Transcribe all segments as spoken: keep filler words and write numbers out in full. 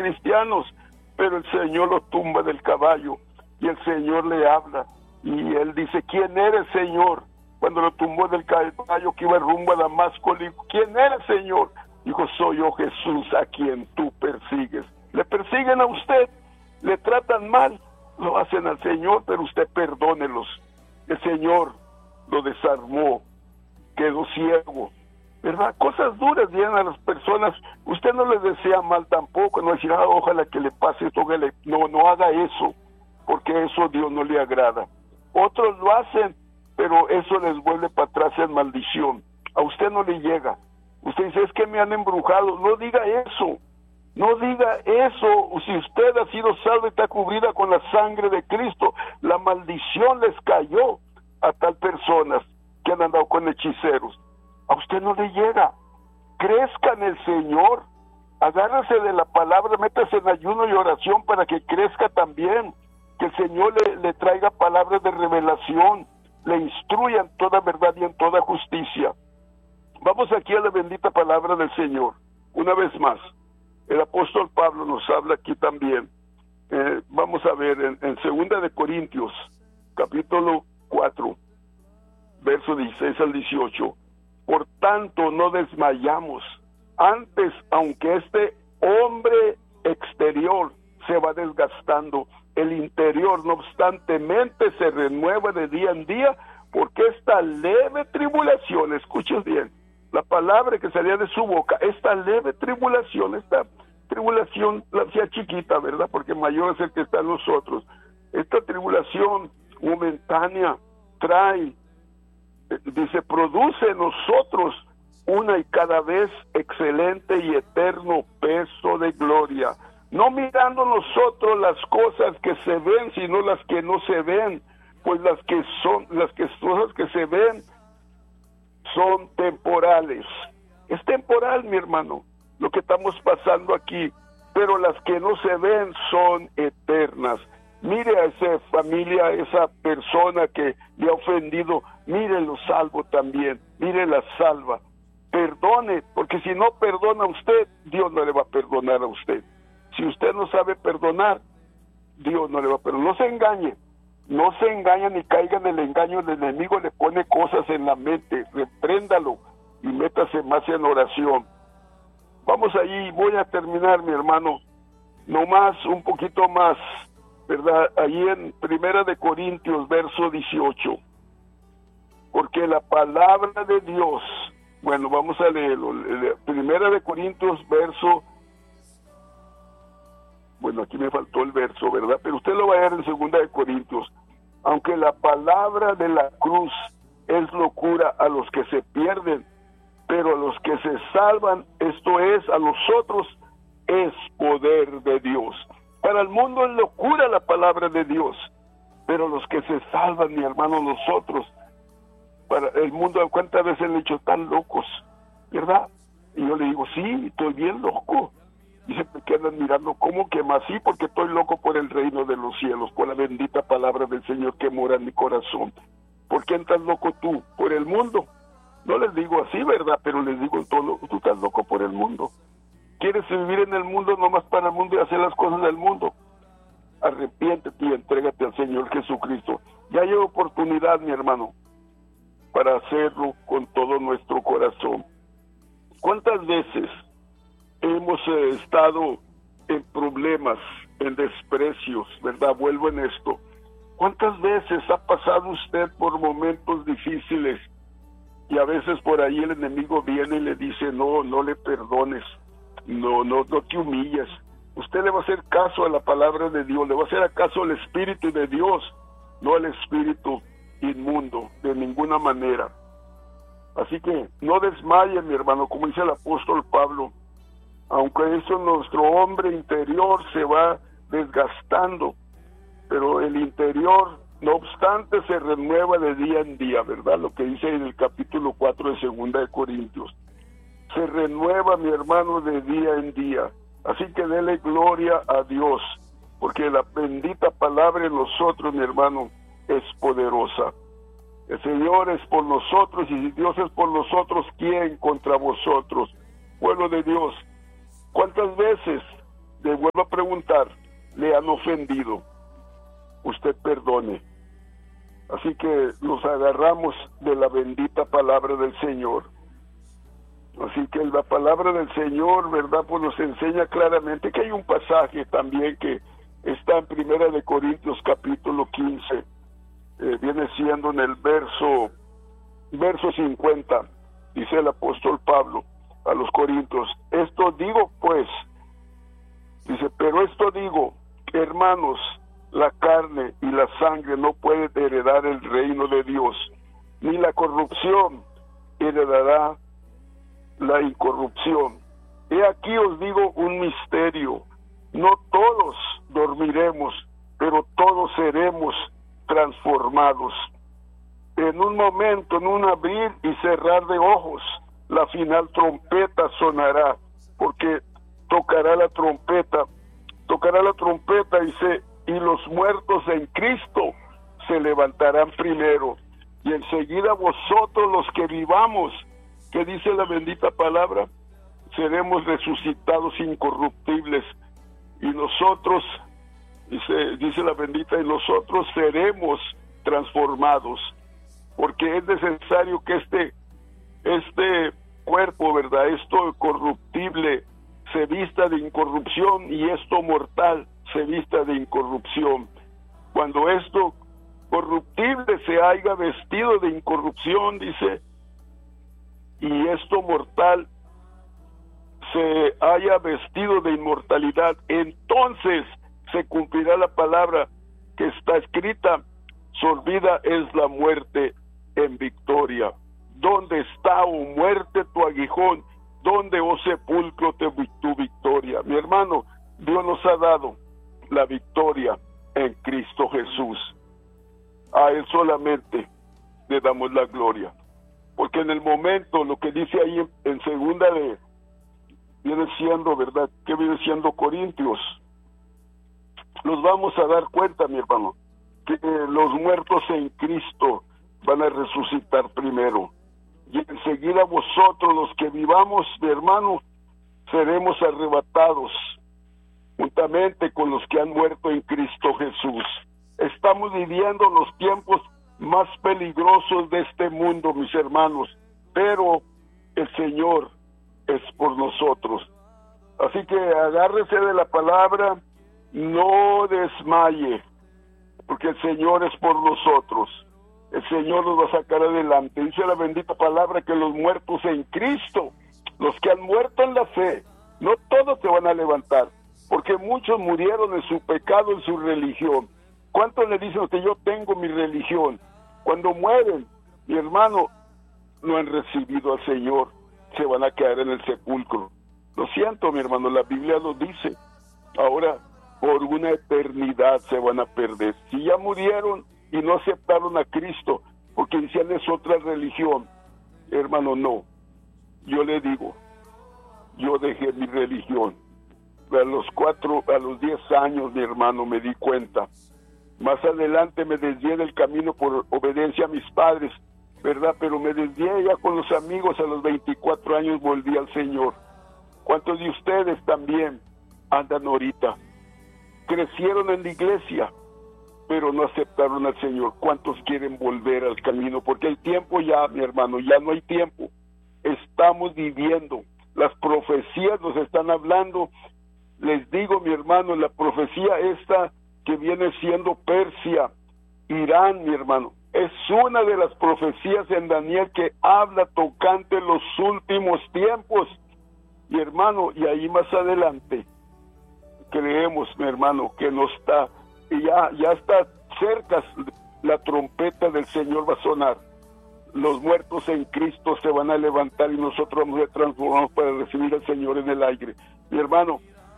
cristianos, pero el Señor lo tumba del caballo y el Señor le habla y él dice, ¿quién eres, Señor? Cuando lo tumbó del caballo que iba rumbo a Damasco, le dijo, ¿quién eres, Señor? Dijo, soy yo, Jesús, a quien tú persigues. Le persiguen a usted, le tratan mal, lo hacen al Señor, pero usted perdónelos. El Señor lo desarmó, quedó ciego, ¿verdad? Cosas duras vienen a las personas. Usted no les desea mal tampoco, no decir, ah, ojalá que le pase esto, que le... no, no haga eso, porque eso a Dios no le agrada. Otros lo hacen, pero eso les vuelve para atrás en maldición. A usted no le llega. Usted dice, es que me han embrujado. No diga eso. No diga eso. Si usted ha sido salvo y está cubrida con la sangre de Cristo, la maldición les cayó a tal personas que han andado con hechiceros. A usted no le llega. Crezca en el Señor. Agárrese de la palabra, métase en ayuno y oración para que crezca también. Que el Señor le, le traiga palabras de revelación, le instruya en toda verdad y en toda justicia. Vamos aquí a la bendita palabra del Señor. Una vez más, el apóstol Pablo nos habla aquí también. Eh, vamos a ver en, en Segunda de Corintios, capítulo cuatro, verso dieciséis al dieciocho. Por tanto, no desmayamos. Antes, aunque este hombre exterior se va desgastando, el interior, no obstantemente, se renueva de día en día, porque esta leve tribulación, escuchen bien, la palabra que salía de su boca, esta leve tribulación, esta tribulación, la hacía chiquita, ¿verdad? Porque mayor es el que está en nosotros. Esta tribulación momentánea trae, dice, produce en nosotros una y cada vez excelente y eterno peso de gloria, no mirando nosotros las cosas que se ven, sino las que no se ven, pues las que son, las que cosas que se ven son temporales. Es temporal, mi hermano, lo que estamos pasando aquí, pero las que no se ven son eternas. Mire a esa familia, a esa persona que le ha ofendido, mírenlo salvo también, mire la salva. Perdone, porque si no perdona a usted, Dios no le va a perdonar a usted. Si usted no sabe perdonar, Dios no le va a perdonar. No se engañe, no se engañe ni caiga en el engaño. El enemigo le pone cosas en la mente, repréndalo y métase más en oración. Vamos allí, voy a terminar, mi hermano, no más, un poquito más, ¿verdad? Ahí en Primera de Corintios, verso dieciocho. Porque la palabra de Dios, bueno, vamos a leerlo, Primera de Corintios, verso, bueno, aquí me faltó el verso, ¿verdad? Pero usted lo va a ver en Segunda de Corintios. Aunque la palabra de la cruz es locura a los que se pierden, pero a los que se salvan, esto es, a nosotros, es poder de Dios. Para el mundo es locura la palabra de Dios, pero los que se salvan, mi hermano, nosotros, para el mundo, ¿cuántas veces le he dicho tan locos? ¿Verdad? Y yo le digo, sí, estoy bien loco. Y se me quedan mirando, ¿cómo que más? Sí, porque estoy loco por el reino de los cielos, por la bendita palabra del Señor que mora en mi corazón. ¿Por qué estás loco tú? ¿Por el mundo? No les digo así, ¿verdad? Pero les digo en todo, tú estás loco por el mundo. ¿Quieres vivir en el mundo nomás para el mundo y hacer las cosas del mundo? Arrepiéntete y entrégate al Señor Jesucristo. Ya hay oportunidad, mi hermano, para hacerlo con todo nuestro corazón. ¿Cuántas veces hemos eh, estado en problemas, en desprecios, ¿verdad? Vuelvo en esto. ¿Cuántas veces ha pasado usted por momentos difíciles y a veces por ahí el enemigo viene y le dice, no, no le perdones, no, no, no te humilles? Usted le va a hacer caso a la palabra de Dios, le va a hacer caso al Espíritu de Dios, no al espíritu inmundo, de ninguna manera. Así que no desmaye, mi hermano, como dice el apóstol Pablo. Aunque eso, nuestro hombre interior se va desgastando, pero el interior, no obstante, se renueva de día en día, ¿verdad? Lo que dice en el capítulo cuatro de Segunda de Corintios. Se renueva, mi hermano, de día en día. Así que dele gloria a Dios, porque la bendita palabra en nosotros, mi hermano, es poderosa. El Señor es por nosotros, y si Dios es por nosotros, ¿quién contra vosotros? Pueblo de Dios, ¿cuántas veces, de vuelvo preguntar, ¿le han ofendido? Usted perdone. Así que nos agarramos de la bendita palabra del Señor. Así que la palabra del Señor, ¿verdad? Pues nos enseña claramente que hay un pasaje también que está en Primera de Corintios capítulo quince, eh, viene siendo en el verso, verso cincuenta, dice el apóstol Pablo a los Corintios, esto digo pues, dice, pero esto digo, hermanos, la carne y la sangre no pueden heredar el reino de Dios, ni la corrupción heredará la incorrupción. He aquí os digo un misterio, no todos dormiremos, pero todos seremos transformados. En un momento, en un abrir y cerrar de ojos, la final trompeta sonará, porque tocará la trompeta, tocará la trompeta y se y los muertos en Cristo se levantarán primero, y enseguida vosotros los que vivamos, que dice la bendita palabra, seremos resucitados incorruptibles, y nosotros, dice, dice la bendita, y nosotros seremos transformados, porque es necesario que este, este cuerpo, ¿verdad?, esto corruptible se vista de incorrupción, y esto mortal se vista de incorrupción. Cuando esto corruptible se haya vestido de incorrupción, dice, y esto mortal se haya vestido de inmortalidad, entonces se cumplirá la palabra que está escrita, sorbida es la muerte en victoria. ¿Dónde está, oh muerte, tu aguijón? ¿Dónde, oh sepulcro, te, tu victoria? Mi hermano, Dios nos ha dado la victoria en Cristo Jesús. A Él solamente le damos la gloria. Porque en el momento, lo que dice ahí en, en segunda de, viene siendo, ¿verdad? Que viene siendo Corintios. Nos vamos a dar cuenta, mi hermano, que eh, los muertos en Cristo van a resucitar primero. Y enseguida vosotros, los que vivamos, mi hermano, seremos arrebatados juntamente con los que han muerto en Cristo Jesús. Estamos viviendo los tiempos más peligrosos de este mundo, mis hermanos, pero el Señor es por nosotros. Así que agárrese de la palabra, no desmaye, porque el Señor es por nosotros. El Señor nos va a sacar adelante. Dice la bendita palabra que los muertos en Cristo, los que han muerto en la fe, no todos se van a levantar, porque muchos murieron en su pecado, en su religión. ¿Cuántos le dicen que yo tengo mi religión? Cuando mueren, mi hermano, no han recibido al Señor, se van a quedar en el sepulcro. Lo siento, mi hermano, la Biblia lo dice. Ahora, por una eternidad se van a perder. Si ya murieron y no aceptaron a Cristo, porque decían es otra religión, hermano, no. Yo le digo, yo dejé mi religión. A los cuatro, a los diez años, mi hermano, me di cuenta. Más adelante me desvié del camino por obediencia a mis padres, ¿verdad? Pero me desvié ya con los amigos, a los veinticuatro años volví al Señor. ¿Cuántos de ustedes también andan ahorita? Crecieron en la iglesia, pero no aceptaron al Señor. ¿Cuántos quieren volver al camino? Porque el tiempo ya, mi hermano, ya no hay tiempo. Estamos viviendo. Las profecías nos están hablando. Les digo, mi hermano, la profecía esta que viene siendo Persia, Irán, mi hermano, es una de las profecías en Daniel que habla tocante los últimos tiempos, mi hermano, y ahí más adelante creemos, mi hermano, que no está, y ya, ya está cerca, la trompeta del Señor va a sonar. Los muertos en Cristo se van a levantar y nosotros vamos a transformarnos para recibir al Señor en el aire. Mi hermano,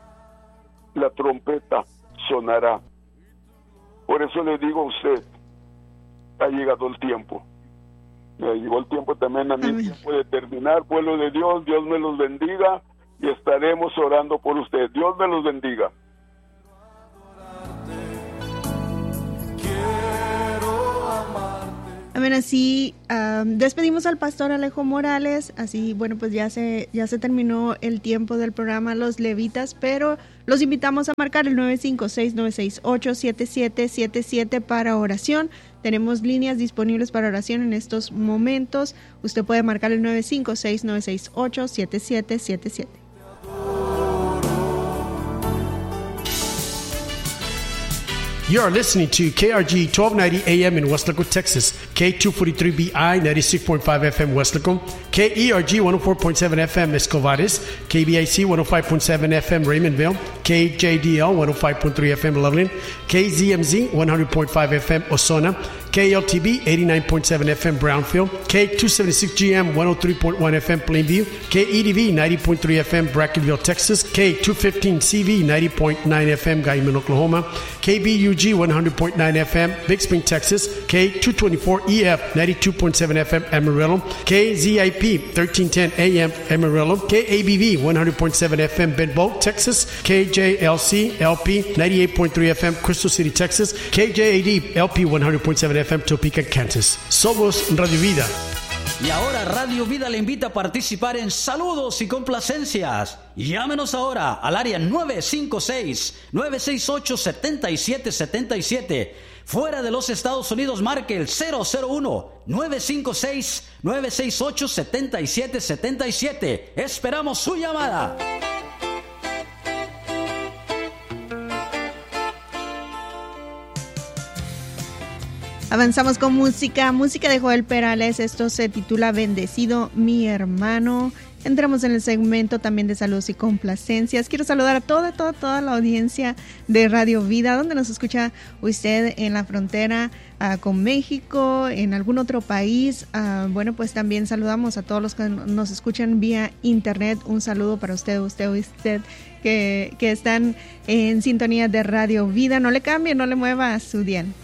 la trompeta sonará. Por eso le digo a usted, ha llegado el tiempo. Ya llegó el tiempo también a mí, tiempo de terminar. Pueblo de Dios, Dios me los bendiga y estaremos orando por usted. Dios me los bendiga. Amén, así um, despedimos al pastor Alejo Morales, así bueno pues ya se, ya se terminó el tiempo del programa Los Levitas, pero los invitamos a marcar el nueve cinco seis, nueve seis ocho, siete siete siete siete para oración. Tenemos líneas disponibles para oración en estos momentos. Usted puede marcar el nueve cinco seis, nueve seis ocho, siete siete siete siete. You are listening to K R G twelve ninety A M in Westlaco, Texas, K two forty-three B I ninety-six point five F M Westlaco, K E R G one oh four point seven F M Escovares, K B I C one oh five point seven F M Raymondville, K J D L one oh five point three F M Loveland, K Z M Z one hundred point five F M Osona, K L T B eighty-nine point seven F M Brownfield, K two seventy-six G M one oh three point one F M Plainview, K E D V ninety point three F M Brackenville, Texas, K two fifteen C V ninety point nine F M Guyman, Oklahoma, K B U G one hundred point nine F M Big Spring, Texas, K two twenty-four E F ninety-two point seven F M Amarillo, K Z I P thirteen ten A M Amarillo, K A B V one hundred point seven F M Benbow, Texas, K J L C L P ninety-eight point three F M Crystal City, Texas, K J A D L P one hundred point seven F M Topeka, Kansas. Somos Radio Vida. Y ahora Radio Vida le invita a participar en saludos y complacencias. Llámenos ahora al área nueve cinco seis, nueve seis ocho, siete siete siete siete. Fuera de los Estados Unidos, marque el cero cero uno, nueve cinco seis, nueve seis ocho, siete siete siete siete. Esperamos su llamada. Avanzamos con música, música de Joel Perales. Esto se titula Bendecido mi hermano. Entramos en el segmento también de saludos y complacencias. Quiero saludar a toda, toda, toda la audiencia de Radio Vida, donde nos escucha usted en la frontera uh, con México, en algún otro país. Uh, bueno, pues también saludamos a todos los que nos escuchan vía internet. Un saludo para usted, usted, usted, que, que están en sintonía de Radio Vida. No le cambie, no le mueva su dial.